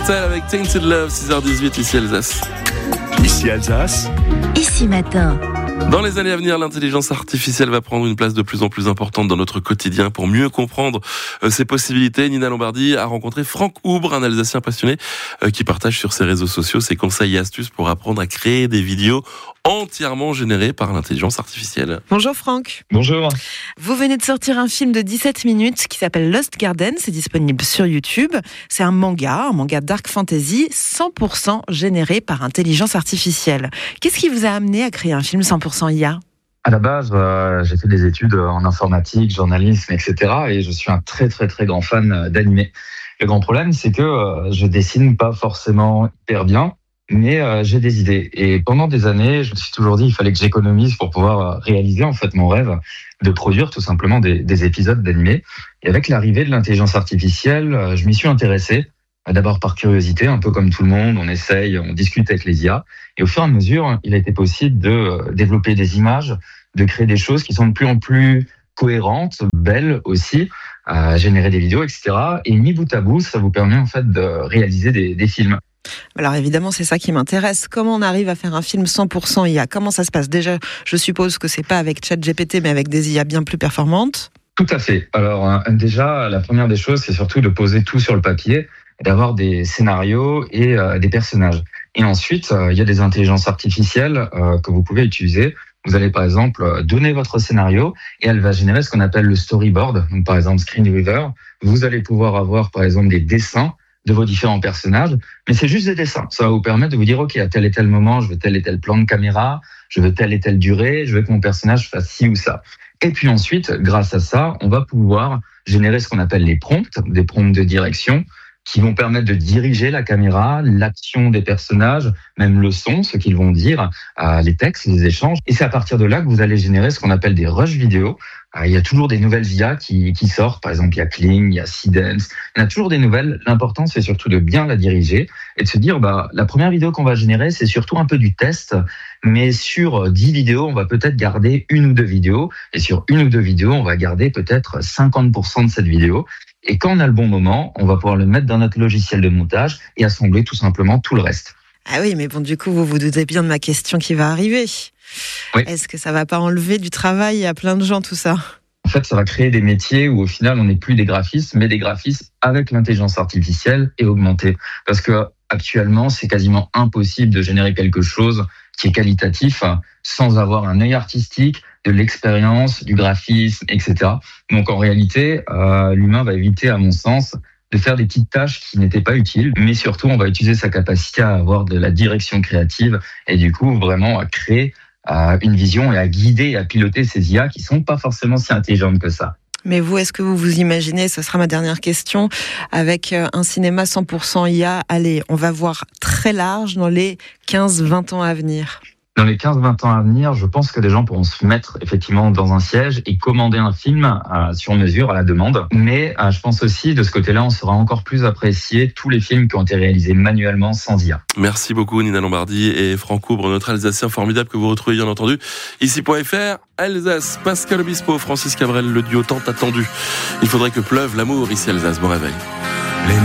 Avec Tainted Love, 6h18, ici Alsace. Ici Alsace. Ici matin. Dans les années à venir, l'intelligence artificielle va prendre une place de plus en plus importante dans notre quotidien. Pour mieux comprendre ses possibilités, Nina Lombardi a rencontré Franck Oubre, un Alsacien passionné qui partage sur ses réseaux sociaux ses conseils et astuces pour apprendre à créer des vidéos entièrement générées par l'intelligence artificielle. Bonjour Franck. Bonjour. Vous venez de sortir un film de 17 minutes qui s'appelle Lost Garden, c'est disponible sur YouTube. C'est un manga dark fantasy 100% généré par intelligence artificielle. Qu'est-ce qui vous a amené à créer un film 100% IA ? À la base, j'ai fait des études en informatique, journalisme, etc. Et je suis un très grand fan d'animé. Le grand problème, c'est que je dessine pas forcément hyper bien, mais j'ai des idées. Et pendant des années, je me suis toujours dit qu'il fallait que j'économise pour pouvoir réaliser en fait mon rêve de produire tout simplement des épisodes d'animé. Et avec l'arrivée de l'intelligence artificielle, je m'y suis intéressé. D'abord par curiosité, un peu comme tout le monde, on essaye, on discute avec les IA. Et au fur et à mesure, il a été possible de développer des images, de créer des choses qui sont de plus en plus cohérentes, belles aussi, générer des vidéos, etc. Et mis bout à bout, ça vous permet en fait de réaliser des films. Alors évidemment, c'est ça qui m'intéresse. Comment on arrive à faire un film 100% IA ? Comment ça se passe ? Déjà, je suppose que c'est pas avec ChatGPT, mais avec des IA bien plus performantes. Tout à fait. Alors déjà, la première des choses, c'est surtout de poser tout sur le papier, d'avoir des scénarios et des personnages. Et ensuite, il y a des intelligences artificielles que vous pouvez utiliser. Vous allez par exemple donner votre scénario et elle va générer ce qu'on appelle le storyboard. Donc par exemple Screenweaver, vous allez pouvoir avoir par exemple des dessins de vos différents personnages, mais c'est juste des dessins. Ça va vous permettre de vous dire ok, à tel et tel moment, je veux tel et tel plan de caméra, je veux telle et telle durée, je veux que mon personnage fasse ci ou ça. Et puis ensuite, grâce à ça, on va pouvoir générer ce qu'on appelle les prompts, des prompts de direction, qui vont permettre de diriger la caméra, l'action des personnages, même le son, ce qu'ils vont dire, les textes, les échanges. Et c'est à partir de là que vous allez générer ce qu'on appelle des rush vidéos. Il y a toujours des nouvelles IA qui sortent. Par exemple, il y a Kling, il y a Seedance. Il y en a toujours des nouvelles. L'important, c'est surtout de bien la diriger et de se dire, la première vidéo qu'on va générer, c'est surtout un peu du test. Mais sur 10 vidéos, on va peut-être garder une ou deux vidéos. Et sur une ou deux vidéos, on va garder peut-être 50% de cette vidéo. Et quand on a le bon moment, on va pouvoir le mettre dans notre logiciel de montage et assembler tout simplement tout le reste. Ah oui, mais bon, du coup, vous vous doutez bien de ma question qui va arriver. Oui. Est-ce que ça va pas enlever du travail à plein de gens, tout ça ? En fait, ça va créer des métiers où au final, on n'est plus des graphistes, mais des graphistes avec l'intelligence artificielle et augmentée. Parce que actuellement, c'est quasiment impossible de générer quelque chose qui est qualitatif sans avoir un œil artistique, de l'expérience, du graphisme, etc. Donc en réalité, l'humain va éviter, à mon sens, de faire des petites tâches qui n'étaient pas utiles, mais surtout, on va utiliser sa capacité à avoir de la direction créative et du coup, vraiment à créer une vision et à guider et à piloter ces IA qui sont pas forcément si intelligentes que ça. Mais vous, est-ce que vous vous imaginez, ce sera ma dernière question, avec un cinéma 100% IA, allez, on va voir très large dans les 15-20 ans à venir ? Dans les 15-20 ans à venir, je pense que des gens pourront se mettre effectivement dans un siège et commander un film sur mesure à la demande. Mais je pense aussi, de ce côté-là, on saura encore plus apprécier tous les films qui ont été réalisés manuellement sans IA. Merci beaucoup Nina Lombardi et Franck Oubre, notre Alsacien formidable que vous retrouvez bien entendu ici.fr. Alsace, Pascal Obispo, Francis Cabrel, le duo tant attendu. Il faudrait que pleuve l'amour ici Alsace. Bon réveil.